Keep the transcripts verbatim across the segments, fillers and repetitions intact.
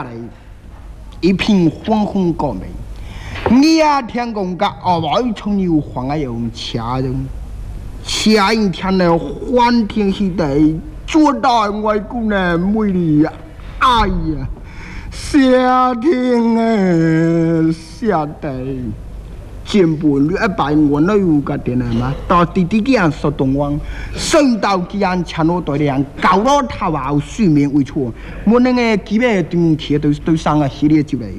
来，一片粉粉高美。你啊，听讲甲后尾从有黄啊用车中，车因听了欢天喜地，做大外公的美丽啊！哎呀，夏天诶，夏地。全部你一摆我那有个电脑嘛，到弟弟这样说东王，升到这样强罗对量，搞到他话睡眠为错，我那个基本东西都都上啊系列就来，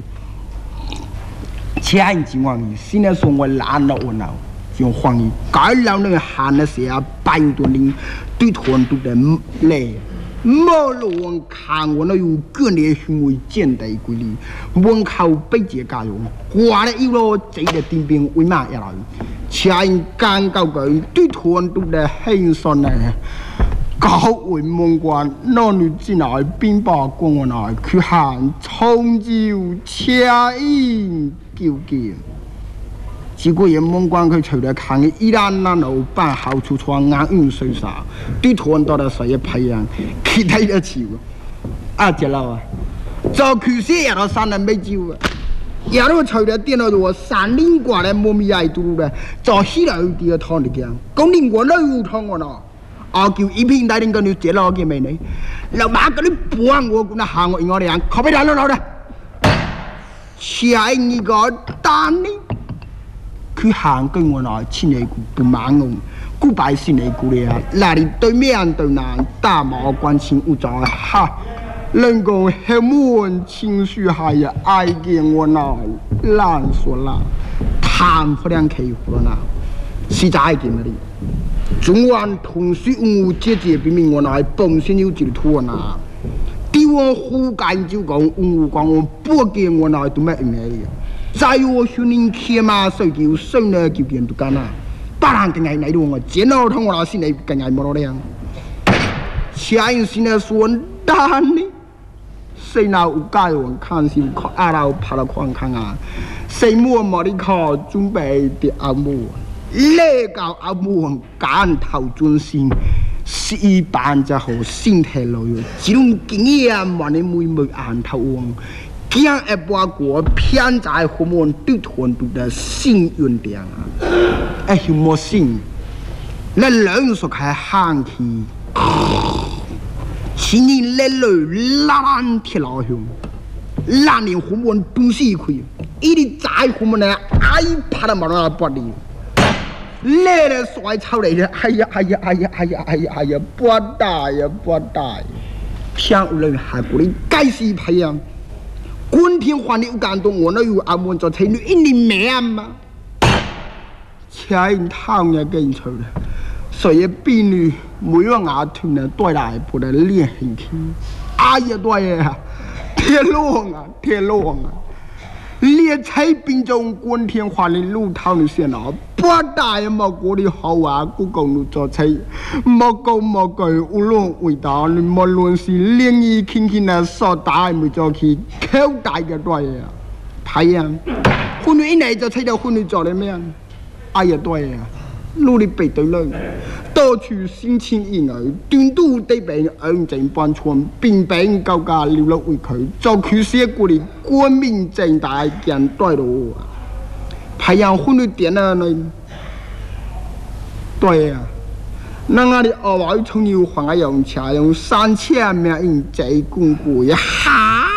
前几万年，现在说我懒了我闹，就黄衣，改了那个喊的时候，白多零对团都的累。冇路往看我那有个人行为简单规律，往靠北节加用，挂了一路这个顶边为嘛要来？前干高个对团都的很酸呢，高为门关，那女进来并把公我来去喊冲酒车饮究竟。结果也门关去除了看的，依然那老板好处穿硬硬水啥，对团到的谁也培养，其他的球啊，知道啊，早去些也到三人没酒啊，也都除了电脑我三年过来没米爱读的，早起来有第二趟的讲，讲你我那有趟我呢，啊叫一片大人跟你接了个没呢，老妈跟你帮我跟那喊我我俩，靠边来了了的，下一个单呢。去行跟我来，亲你不忙我，古百姓你古里啊，那里对面对南，大毛关心无在哈，能够黑门情绪还要爱见我来，烂说啦，谈不两开胡了啦，是在见那里，中原同属我姐姐比明我来，本身有几托呐，对我胡干就讲，我讲我不见我来都没用的。在我训练开嘛，所以就生了就变都干啦。不然更爱来多我，见到他我老是来更爱莫了样。下一次呢说单呢，谁拿有家人看是靠阿拉拍了看看啊，谁莫莫的靠准备的阿莫，那个阿莫干头专心，是一般就好身体老有，这种经验万你每每按头往。这样一把过偏在后面对团队的幸运点啊！哎，有没幸？那人说开喊起，今年来来烂铁老兄，烂年后面东西亏，一直在后面呢，哎怕他妈的不离，来了甩草来的，哎呀哎呀哎呀哎呀哎呀哎呀，不大呀不大呀，偏人还不能改死培养。今天还你有感动，我那有阿门做才女一年命嘛，钱汤也给出了，所以婢女每个牙痛呢，对来不得练很轻。哎呀对呀，铁路啊铁路啊，列车并中今天还你路汤的线啊，不大也莫过你好啊，故公路做车，莫讲莫句，无论伟大，你无论是灵异轻轻的所打没做去。口大嘅对啊，睇啊，婦女一嚟就睇到婦女做啲咩啊？哎呀對啊，努力背對啦，多處先前意外，斷都地病硬正半寸，變病高價流落為佢，做佢寫過嚟光明正大見對咯啊，睇下婦女點啊你，對啊。那我哋後來從要黃啊用車用三千名人仔公過呀哈！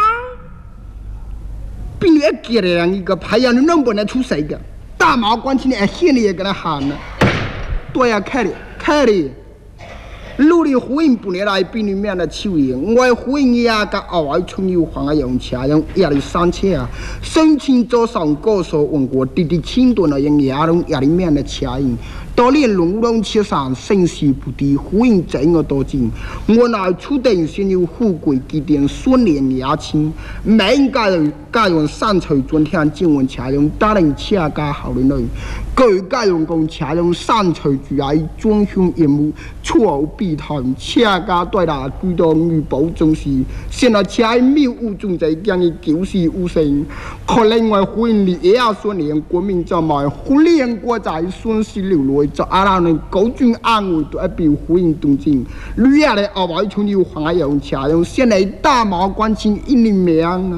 并且给了一个培养的能不能出谁个？大毛关起来，心里也跟他喊了。对呀，看的看的，路里呼应不来并里面的秋影，我呼应呀个后来从有黄啊用车用压力三千啊，申请早上高手问过滴滴轻顿的用压龙压里面的车影。到连龙龙车上生死不敌，呼应整个多金。我那初等先有富贵基点，孙连牙亲，每家人家用三锤专天经文车用打人车家好的内，各家用公车用三锤主爱装凶业务，错必谈车家对啦，居到预保重视。现在车谬误中在将伊九死无生，可另外呼应你也要孙连国民在卖，胡连国在孙氏流落。就阿拉人高军安慰都一边呼应动静，旅亚的后来从有黄海用车用现在大毛关心一年命啊。